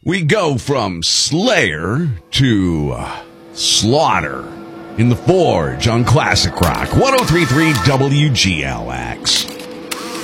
We go from Slayer to Slaughter in the Forge on Classic Rock 103.3 WGLS.